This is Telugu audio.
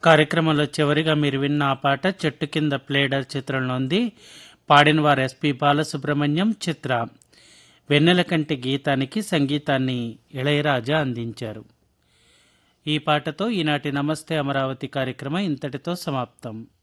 కార్యక్రమంలో చివరిగా మీరు విన్న ఆ పాట చెట్టు కింద ప్లేడర్ చిత్రంలో ఉంది. పాడిన వారు ఎస్పి బాలసుబ్రహ్మణ్యం, చిత్ర. వెన్నెల కంటి గీతానికి సంగీతాన్ని ఇళయరాజా అందించారు. ఈ పాటతో ఈనాటి నమస్తే అమరావతి కార్యక్రమం ఇంతటితో సమాప్తం.